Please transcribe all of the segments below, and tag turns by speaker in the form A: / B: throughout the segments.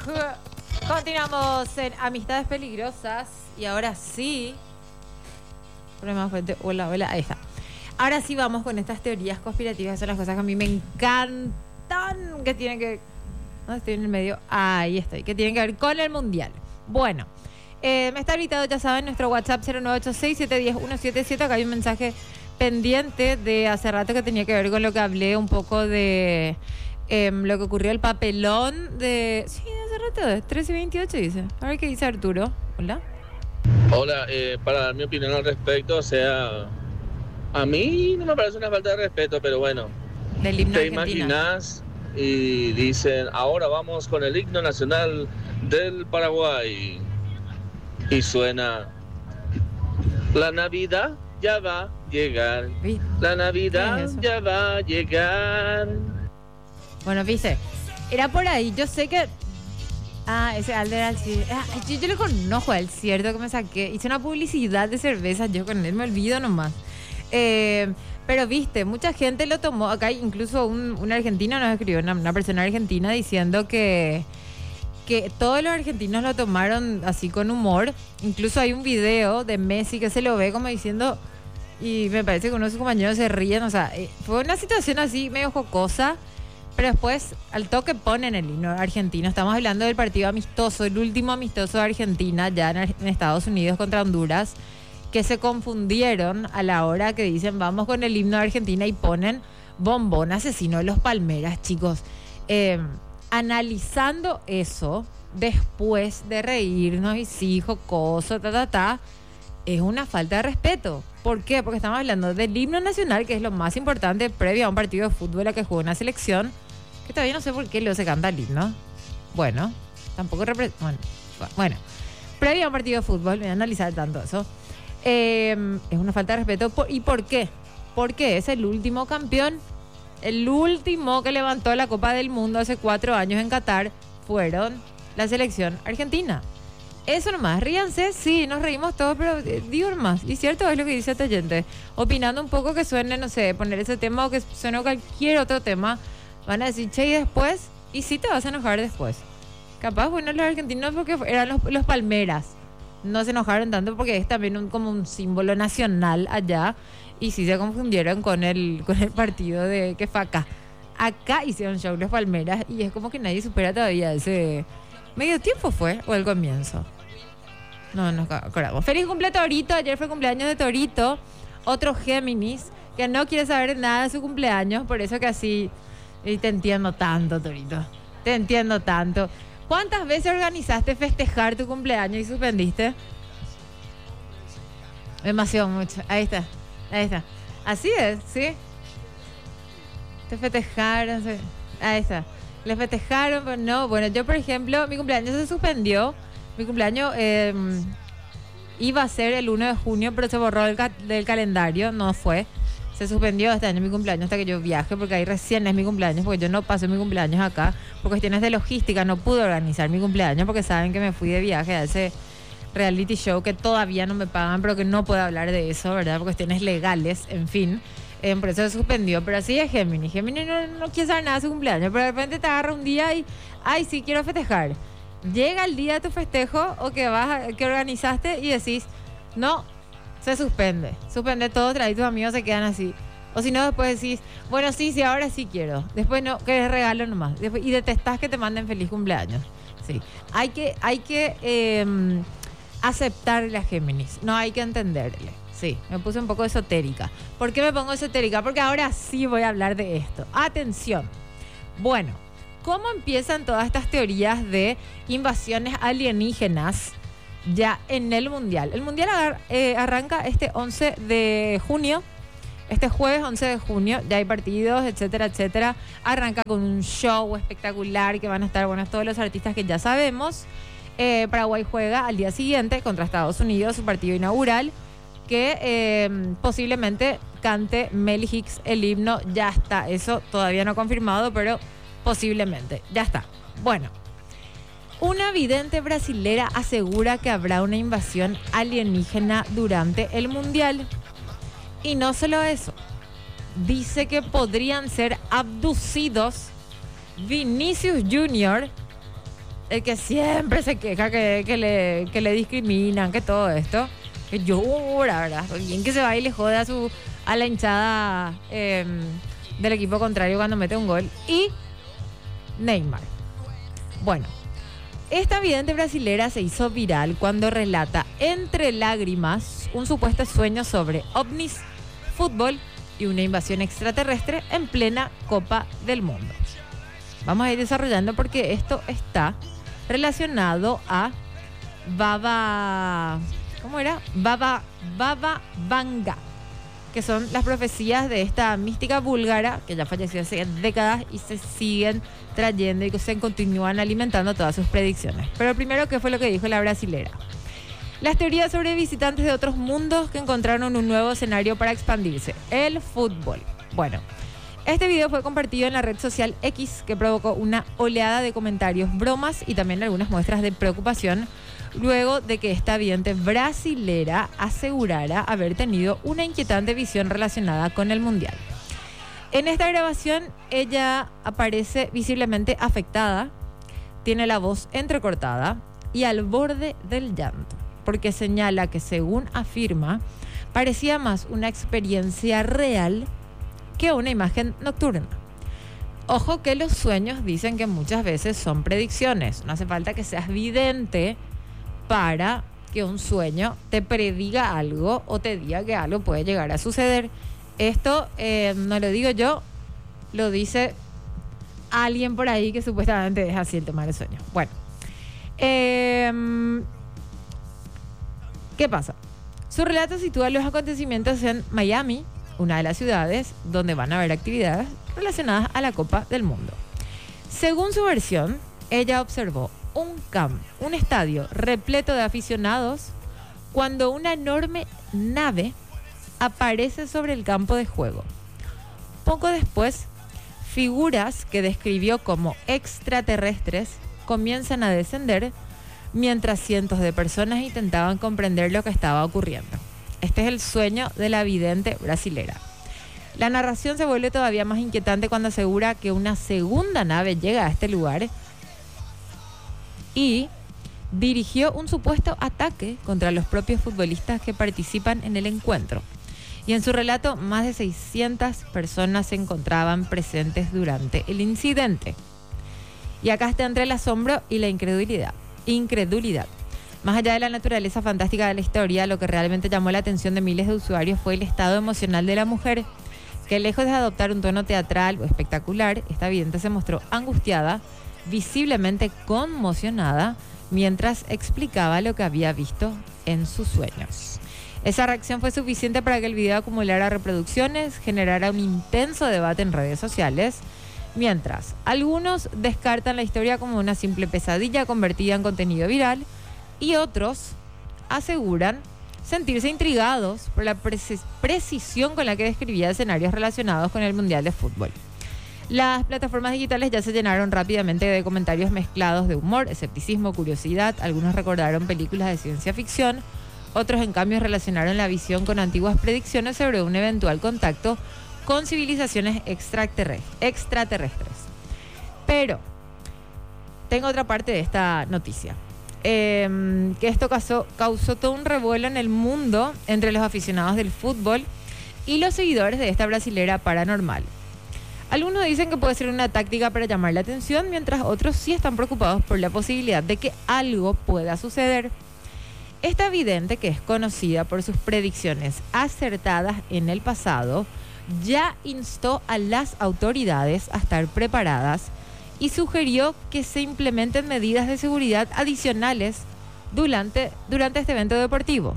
A: Continuamos en Amistades Peligrosas. Y ahora sí. Problema fuerte. Hola, hola. Ahí está. Ahora sí vamos con estas teorías conspirativas. Son las cosas que a mí me encantan. Que tienen que... ¿Dónde estoy en el medio? Ahí estoy. Que tienen que ver con el Mundial. Bueno. Me está habilitado, ya saben, nuestro WhatsApp 0986-710-177. Acá hay un mensaje pendiente de hace rato que tenía que ver con lo que hablé un poco de lo que ocurrió el papelón de... Sí, hace rato, de 13:28 dice. A ver qué dice Arturo. Hola.
B: Hola, para dar mi opinión al respecto, o sea, a mí no me parece una falta de respeto, pero bueno,
A: Del himno
B: te
A: argentino.
B: imaginas y dicen, ahora vamos con el himno nacional del Paraguay y suena, la Navidad ya va a llegar, la Navidad
A: ¿Qué es eso?
B: ya va a llegar.
A: Bueno, viste, era por ahí. Yo sé que... ese Alder Alcides. Yo le conozco al cierto que me saqué. Hice una publicidad de cerveza. Yo con él me olvido nomás. Pero viste, mucha gente lo tomó. Acá incluso un argentino nos escribió, una persona argentina, diciendo que todos los argentinos lo tomaron así con humor. Incluso hay un video de Messi que se lo ve como diciendo... Y me parece que uno de sus compañeros se ríen. O sea, fue una situación así medio jocosa. Pero después, al toque ponen el himno argentino. Estamos hablando del partido amistoso, el último amistoso de Argentina, ya en Estados Unidos contra Honduras, que se confundieron a la hora que dicen vamos con el himno de Argentina y ponen Bombón Asesino de los Palmeras, chicos. Analizando eso, después de reírnos y sí, jocoso, es una falta de respeto. ¿Por qué? Porque estamos hablando del himno nacional, que es lo más importante previo a un partido de fútbol a que juega una selección, que todavía no sé por qué luego se canta el himno. Bueno, tampoco bueno, previo a un partido de fútbol, me voy a analizar tanto eso. Es una falta de respeto. ¿Y por qué? Porque es el último campeón, el último que levantó la Copa del Mundo hace 4 años en Qatar, fueron la selección argentina. Eso nomás, ríanse, sí, nos reímos todos, pero digo nomás, y cierto es lo que dice este oyente, opinando un poco que suene, no sé, poner ese tema o que suene cualquier otro tema, van a decir, che, y después, y sí te vas a enojar después. Capaz, bueno, los argentinos porque eran los Palmeras, no se enojaron tanto porque es también como un símbolo nacional allá, y sí se confundieron con el partido de que fue acá. Acá hicieron show los Palmeras, y es como que nadie supera todavía ese... ¿Medio tiempo fue o el comienzo? No nos acordamos. Feliz cumple Torito. Ayer fue cumpleaños de Torito. Otro Géminis que no quiere saber nada de su cumpleaños. Por eso que así... Y te entiendo tanto, Torito. Te entiendo tanto. ¿Cuántas veces organizaste festejar tu cumpleaños y suspendiste? Demasiado mucho. Ahí está. Ahí está. Así es, ¿sí? Te festejaron. ¿Sí? Ahí está. Le festejaron, pero no. Bueno, yo, por ejemplo, mi cumpleaños se suspendió. Mi cumpleaños iba a ser el 1 de junio, pero se borró del calendario. No fue. Se suspendió este año mi cumpleaños hasta que yo viaje, porque ahí recién es mi cumpleaños, porque yo no pasé mi cumpleaños acá. Por cuestiones de logística no pude organizar mi cumpleaños, porque saben que me fui de viaje a ese reality show que todavía no me pagan, pero que no puedo hablar de eso, ¿verdad? Por cuestiones legales, en fin. Por eso se suspendió, pero así es Géminis. Géminis no quiere saber nada de su cumpleaños, pero de repente te agarra un día y, ay, sí, quiero festejar. Llega el día de tu festejo o que organizaste y decís, no, se suspende. Suspende todo, trae tus amigos se quedan así. O si no, después decís, bueno, sí, ahora sí quiero. Después no, que es regalo nomás. Y detestás que te manden feliz cumpleaños. Sí. Hay que aceptarle a Géminis, no hay que entenderle. Sí, me puse un poco esotérica. ¿Por qué me pongo esotérica? Porque ahora sí voy a hablar de esto. Atención. Bueno, ¿cómo empiezan todas estas teorías de invasiones alienígenas ya en el Mundial? El Mundial arranca este 11 de junio. Este jueves 11 de junio, ya hay partidos, etcétera, etcétera. Arranca con un show espectacular que van a estar, bueno, todos los artistas que ya sabemos. Paraguay juega al día siguiente contra Estados Unidos, su partido inaugural, que posiblemente cante Mel Hicks el himno. Ya está, eso todavía no confirmado, pero posiblemente, ya está. Bueno, una vidente brasilera asegura que habrá una invasión alienígena durante el Mundial. Y no solo eso, dice que podrían ser abducidos Vinicius Junior el que siempre se queja que le discriminan, que todo esto, que llora, ¿verdad? Bien que se va y le jode a la hinchada del equipo contrario cuando mete un gol. Y Neymar. Bueno, esta vidente brasilera se hizo viral cuando relata entre lágrimas un supuesto sueño sobre ovnis, fútbol y una invasión extraterrestre en plena Copa del Mundo. Vamos a ir desarrollando porque esto está relacionado a Baba... ¿Cómo era? Baba Vanga, que son las profecías de esta mística búlgara que ya falleció hace décadas y se siguen trayendo y que se continúan alimentando todas sus predicciones. Pero primero, ¿qué fue lo que dijo la brasilera? Las teorías sobre visitantes de otros mundos que encontraron un nuevo escenario para expandirse, el fútbol. Bueno, este video fue compartido en la red social X, que provocó una oleada de comentarios, bromas y también algunas muestras de preocupación luego de que esta vidente brasilera asegurara haber tenido una inquietante visión relacionada con el Mundial. En esta grabación ella aparece visiblemente afectada, tiene la voz entrecortada y al borde del llanto, porque señala que, según afirma, parecía más una experiencia real que una imagen nocturna. Ojo que los sueños dicen que muchas veces son predicciones. No hace falta que seas vidente para que un sueño te prediga algo o te diga que algo puede llegar a suceder. Esto no lo digo yo, lo dice alguien por ahí que supuestamente es así el tema del sueño. Bueno, ¿qué pasa? Su relato sitúa los acontecimientos en Miami, una de las ciudades donde van a haber actividades relacionadas a la Copa del Mundo. Según su versión, ella observó un estadio repleto de aficionados cuando una enorme nave aparece sobre el campo de juego. Poco después, figuras que describió como extraterrestres comienzan a descender mientras cientos de personas intentaban comprender lo que estaba ocurriendo. Este es el sueño de la vidente brasilera. La narración se vuelve todavía más inquietante cuando asegura que una segunda nave llega a este lugar y dirigió un supuesto ataque contra los propios futbolistas que participan en el encuentro. Y en su relato, más de 600 personas se encontraban presentes durante el incidente. Y acá está entre el asombro y la incredulidad. Más allá de la naturaleza fantástica de la historia, lo que realmente llamó la atención de miles de usuarios fue el estado emocional de la mujer, que lejos de adoptar un tono teatral o espectacular, esta vidente se mostró angustiada, visiblemente conmocionada, mientras explicaba lo que había visto en sus sueños. Esa reacción fue suficiente para que el video acumulara reproducciones, generara un intenso debate en redes sociales, mientras algunos descartan la historia como una simple pesadilla convertida en contenido viral y otros aseguran sentirse intrigados por la precisión con la que describía escenarios relacionados con el Mundial de Fútbol. Las plataformas digitales ya se llenaron rápidamente de comentarios mezclados de humor, escepticismo, curiosidad. Algunos recordaron películas de ciencia ficción, otros en cambio relacionaron la visión con antiguas predicciones sobre un eventual contacto con civilizaciones extraterrestres. Pero tengo otra parte de esta noticia. Que esto causó todo un revuelo en el mundo entre los aficionados del fútbol y los seguidores de esta brasilera paranormal. Algunos dicen que puede ser una táctica para llamar la atención, mientras otros sí están preocupados por la posibilidad de que algo pueda suceder. Esta vidente, que es conocida por sus predicciones acertadas en el pasado, ya instó a las autoridades a estar preparadas y sugirió que se implementen medidas de seguridad adicionales durante este evento deportivo.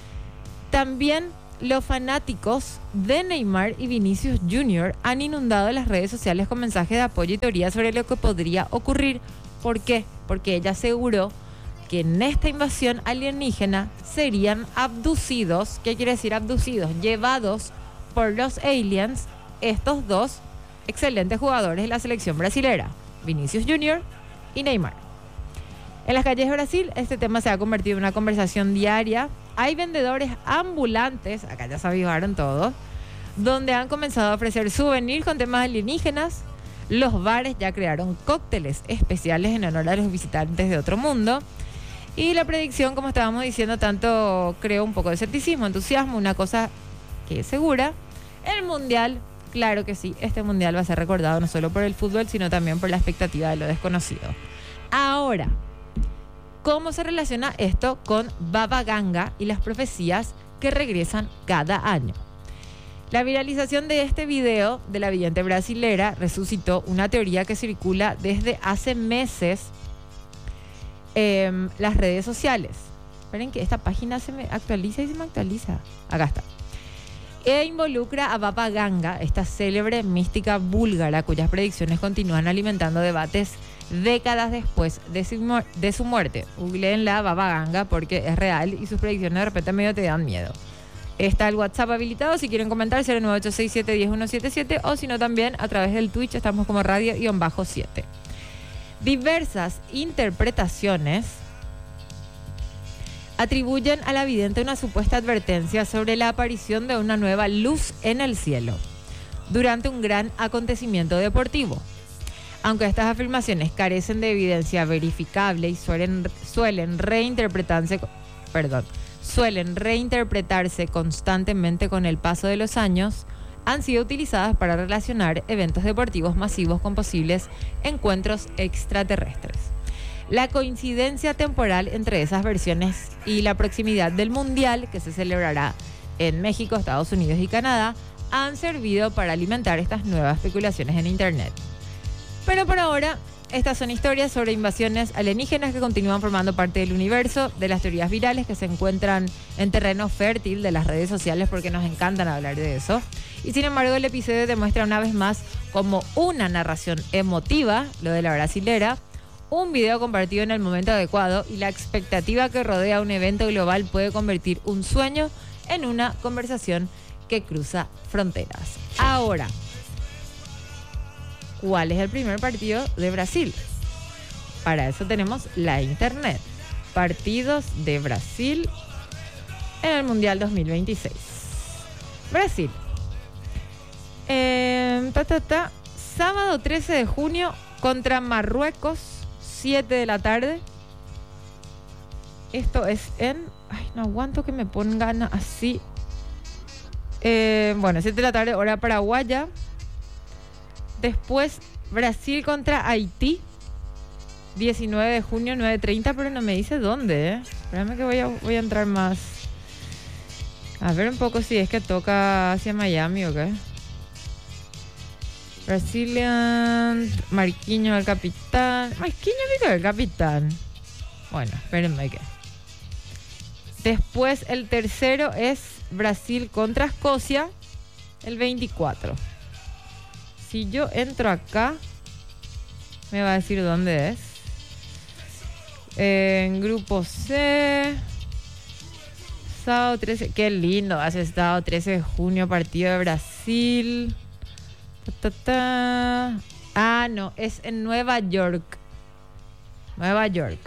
A: También los fanáticos de Neymar y Vinicius Jr. han inundado las redes sociales con mensajes de apoyo y teorías sobre lo que podría ocurrir. ¿Por qué? Porque ella aseguró que en esta invasión alienígena serían abducidos. ¿Qué quiere decir abducidos? Llevados por los aliens estos dos excelentes jugadores de la selección brasilera, Vinicius Jr. y Neymar. En las calles de Brasil, este tema se ha convertido en una conversación diaria. Hay vendedores ambulantes, acá ya se avivaron todos, donde han comenzado a ofrecer souvenirs con temas alienígenas. Los bares ya crearon cócteles especiales en honor a los visitantes de otro mundo. Y la predicción, como estábamos diciendo, tanto creó un poco de escepticismo, entusiasmo, una cosa que es segura. El Mundial, claro que sí, este Mundial va a ser recordado no solo por el fútbol, sino también por la expectativa de lo desconocido. Ahora, ¿cómo se relaciona esto con Baba Ganga y las profecías que regresan cada año? La viralización de este video de la vidente brasilera resucitó una teoría que circula desde hace meses en las redes sociales. Esperen que esta página se me actualiza y se me actualiza. Acá está. E involucra a Baba Ganga, esta célebre mística búlgara cuyas predicciones continúan alimentando debates décadas después de su muerte. Googleenla Baba Ganga porque es real y sus predicciones de repente medio te dan miedo. Está el WhatsApp habilitado si quieren comentar, 0986710177, o si no también a través del Twitch estamos como radio-7. Diversas interpretaciones atribuyen a la vidente una supuesta advertencia sobre la aparición de una nueva luz en el cielo durante un gran acontecimiento deportivo. Aunque estas afirmaciones carecen de evidencia verificable y suelen reinterpretarse constantemente con el paso de los años, han sido utilizadas para relacionar eventos deportivos masivos con posibles encuentros extraterrestres. La coincidencia temporal entre esas versiones y la proximidad del Mundial, que se celebrará en México, Estados Unidos y Canadá, han servido para alimentar estas nuevas especulaciones en Internet. Pero por ahora, estas son historias sobre invasiones alienígenas que continúan formando parte del universo de las teorías virales que se encuentran en terreno fértil de las redes sociales porque nos encantan hablar de eso. Y sin embargo, el episodio demuestra una vez más como una narración emotiva, lo de la brasilera, un video compartido en el momento adecuado y la expectativa que rodea un evento global puede convertir un sueño en una conversación que cruza fronteras. Ahora, ¿cuál es el primer partido de Brasil? Para eso tenemos la internet. Partidos de Brasil en el Mundial 2026. Brasil. Sábado 13 de junio contra Marruecos, 7 de la tarde. Esto es en... Ay, no aguanto que me pongan así. Bueno, 7 de la tarde, hora paraguaya. Después, Brasil contra Haití, 19 de junio, 9:30, pero no me dice dónde, Espérame que voy a entrar más. A ver un poco si es que toca hacia Miami o qué. Brazilian, Marquinhos el capitán. Marquinhos pico el capitán. Bueno, espérenme que. Después el tercero es Brasil contra Escocia, el 24. Si yo entro acá, me va a decir dónde es. En grupo C. Sábado 13. Qué lindo. Hace sábado 13 de junio, partido de Brasil. Ah, no. Es en Nueva York. Nueva York.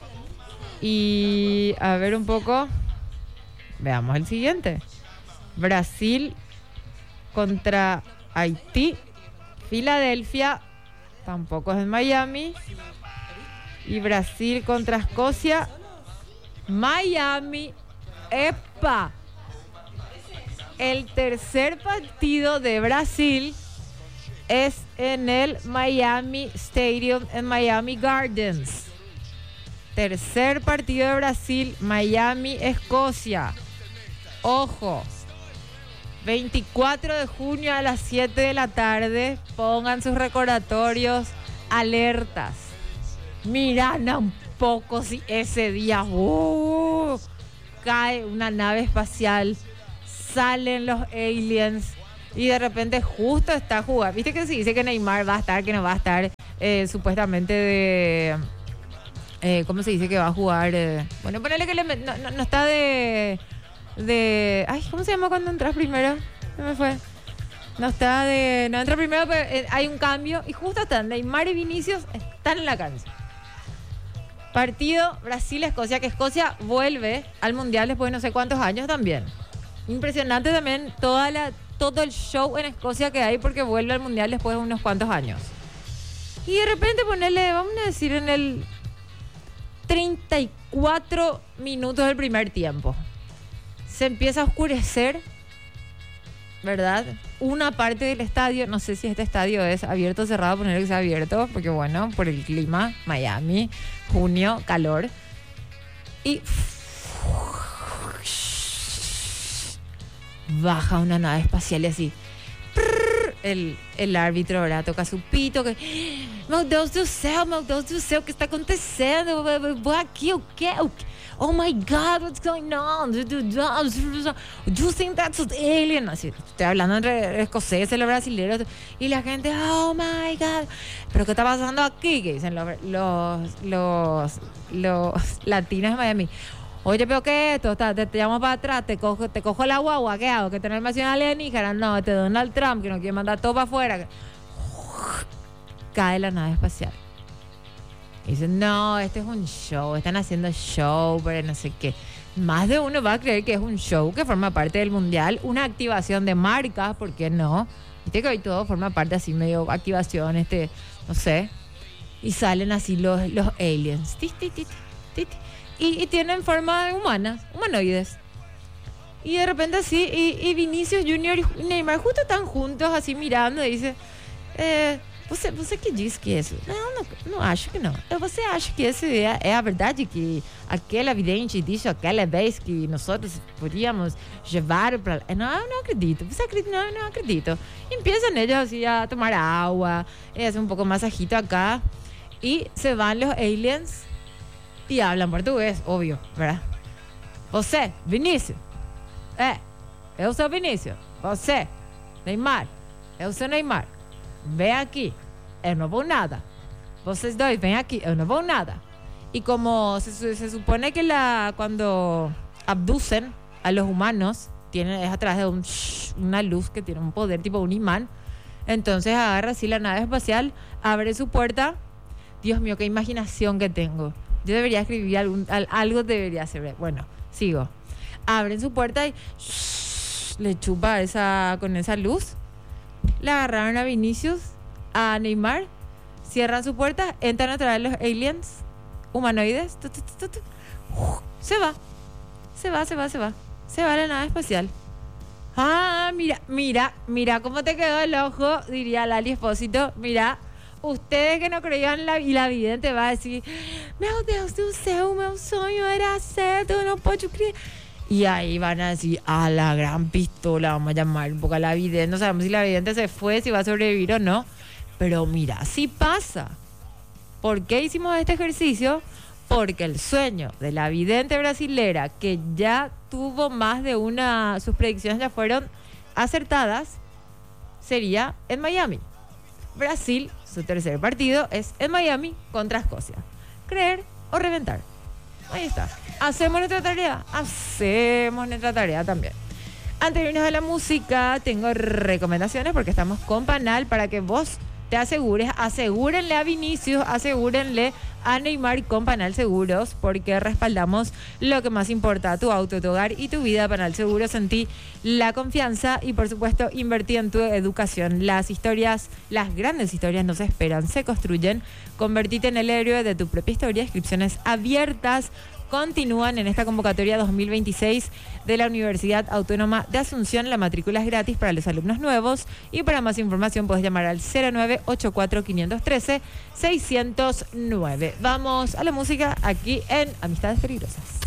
A: Y a ver un poco. Veamos el siguiente. Brasil contra Haití. Filadelfia, tampoco es en Miami. Y Brasil contra Escocia, Miami. ¡Epa! El tercer partido de Brasil es en el Miami Stadium, en Miami Gardens. Tercer partido de Brasil, Miami, Escocia. Ojo. 24 de junio a las 7 de la tarde, pongan sus recordatorios, alertas. Miran un poco si ese día cae una nave espacial, salen los aliens y de repente justo está jugando. Viste que se dice que Neymar va a estar, que no va a estar, supuestamente de... ¿cómo se dice que va a jugar? Bueno, ponele que no está de... Ay, ¿cómo se llama cuando entras primero? Se me fue. No entra primero, pero hay un cambio. Y justo están Neymar y Vinicius están en la cancha. Partido Brasil-Escocia, que Escocia vuelve al Mundial después de no sé cuántos años también. Impresionante también todo el show en Escocia que hay porque vuelve al Mundial después de unos cuantos años. Y de repente ponerle, vamos a decir, en el 34 minutos del primer tiempo, se empieza a oscurecer, ¿verdad? Una parte del estadio, no sé si este estadio es abierto o cerrado, poner que sea abierto, porque bueno, por el clima, Miami, junio, calor. Y baja una nave espacial y así. El árbitro, ¿verdad? Toca su pito. Que, meu Deus do céu, o que está acontecendo? Vou aqui, o quê? Oh my God, what's going on? Do you think that's an alien? Así, estoy hablando entre escoceses y los brasileños. Y la gente, oh my God. ¿Pero qué está pasando aquí? Que dicen los latinos de Miami. Oye, pero ¿qué es esto? Te llamo para atrás, te cojo la guagua, ¿qué hago? ¿Que tener invasión alienígena? No, Donald Trump, que no quiere mandar todo para afuera. Cae la nave espacial. Y dicen, no, este es un show, están haciendo show, pero no sé qué. Más de uno va a creer que es un show que forma parte del mundial, una activación de marcas, ¿por qué no? Viste que hoy todo forma parte así, medio activación, no sé. Y salen así los aliens. Y tienen forma humana, humanoides. Y de repente así, y Vinicius Junior y Neymar justo están juntos así mirando y dice, você que diz que isso? Não acho que não. Você acha que essa é a verdade, que aquela vidente disse aquela vez que nós podíamos levar para... Não, eu não acredito. Você acredita? Não, eu não acredito. E empiezan ellos así a tomar agua, hacer un poco masajito acá, y se van los aliens y hablan portugués, obvio, ¿verdad? Você, Vinícius. Eu sou Vinícius. Você, Neymar. Eu sou Neymar. Ven aquí, eu não vou nada. Vocês dois, ven aquí, eu não vou nada. Y como se supone que cuando abducen a los humanos, es a través de una luz que tiene un poder tipo un imán, entonces agarra así la nave espacial, abre su puerta. Dios mío, qué imaginación que tengo. Yo debería escribir algo debería ser. Bueno, sigo. Abren su puerta y le chupa con esa luz. Le agarraron a Vinicius, a Neymar, cierran su puerta, entran a traer los aliens humanoides. Se va a la nave espacial. Ah, mira cómo te quedó el ojo, diría Lali Espósito. Mira, ustedes que no creían y la vidente va a decir, meu Deus do céu, meu sonho era certo, no puedo creer. Y ahí van a decir, a la gran pistola, vamos a llamar un poco a la vidente. No sabemos si la vidente se fue, si va a sobrevivir o no. Pero mira, sí pasa. ¿Por qué hicimos este ejercicio? Porque el sueño de la vidente brasilera, que ya tuvo más de una, sus predicciones ya fueron acertadas, sería en Miami. Brasil, su tercer partido es en Miami contra Escocia. Creer o reventar. Ahí está. ¿Hacemos nuestra tarea? Hacemos nuestra tarea también. Antes de irnos a la música, tengo recomendaciones porque estamos con Panal para que vos te asegures. Asegúrenle a Vinicius, asegúrenle a Neymar con Panal Seguros, porque respaldamos lo que más importa, tu auto, tu hogar y tu vida. Panal Seguros, sentí la confianza y por supuesto invertí en tu educación. Las grandes historias no se esperan, se construyen. Convertite en el héroe de tu propia historia. Inscripciones abiertas continúan en esta convocatoria 2026 de la Universidad Autónoma de Asunción. La matrícula es gratis para los alumnos nuevos y para más información puedes llamar al 0984-513-609. Vamos a la música aquí en Amistades Peligrosas.